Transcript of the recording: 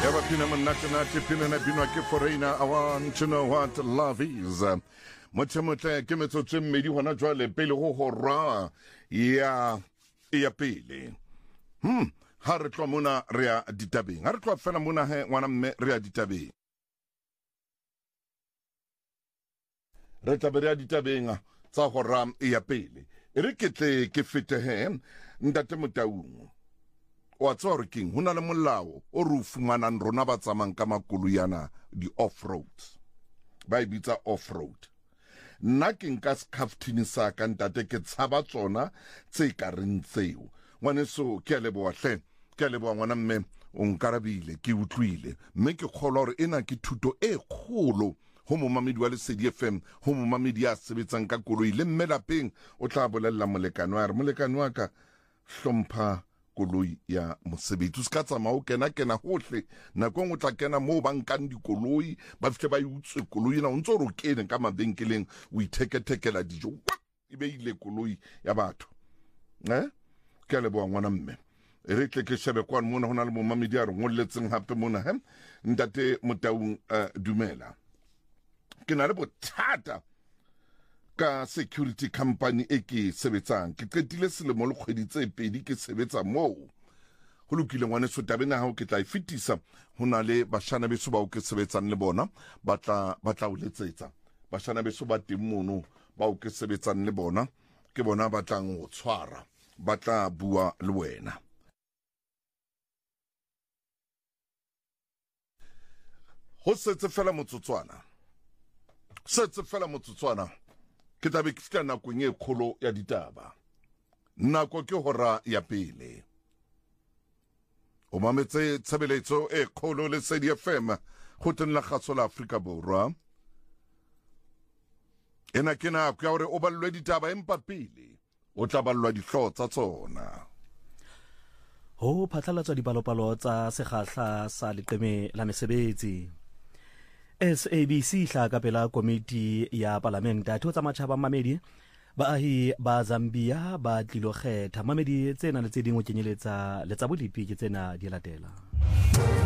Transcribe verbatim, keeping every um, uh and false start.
Ever pina manatinati pina na pina ke foreigner. I want to know what love is. Moche moche ke metso tse mmedi hona jwale pele go hora ya ya pele. Hmm, ha re tlo mona re ya ditabeng. Ha re tlo fela mona he ngwana mme re ya ditabeng. Re tla re ya ditabeng tsa hora ya pele. E re ketle ke fete he ntate Motaung. Wa tsore king hona le molao o re fumanang rona ba tsamang ka makoluyana di off-road ba ibitsa off-road nna ke nka scaftini sa ka ntate ke tshaba tsona tse ka reng tseo ngwaneso ke a leboa hle ke a leboa ngwana mme o nkarabile ke utlwile mme ke kgolwa hore ena ke thuto e kgolo ho momamedi wa Lesedi F M ho momamedi ya sebetsang ka koloi le mme lapeng o tla bolella molekane wa re molekane wa ka hlompha koloi ya mosebetsi ska tsamao kena kena hohle nako ngwe tla kena mo ba nkang dikoloi ba fihle ba utswe koloi na o ntse ro kene ka mabenkeleng o ithekethekela dijo e be ile koloi ya batho eh ke le bo ngwana mme e re tle ke shebe kwa mona hona le momamedi a re ngolletseng hape mona he ntate Motaung dumela ke na le bothata ka security company e ke sebetsang ke qetile selemo le kgwedi tse pedi ke sebetsa moo go lokile ngwane so tabena ha o ke tla ifitisa hona le bashana beso ba o ke sebetsang le bona ba tla ba tla o letsetsa bashana beso ba teng mono ba o ke sebetsang le bona ke bona ba tlang go tshwara ba tla bua le wena ho setse fela motsotswana setse fela motsotswana ke tabe ke fita nakong e kgolo ya ditaba nako ke hora ya pele o mametse tshebeletso e kgolo le Lesedi F M go tsenela kgaso la Afrika Borwa ena ke nako ya hore o ballwe ditaba empa pele o tla ballwa dihlooho tsa tsona ho phatlalatswa dipalopalo tsa sekgahla sa leqeme la mesebetsi S A B C hla ka pela komiti ya parlamente a thotsa matjhaba mamedi baahi ba Zambia ba tlilo kgetha mamedi tsena le tse dingwe kenyeletsa le tsa bolipi ke tsena di latela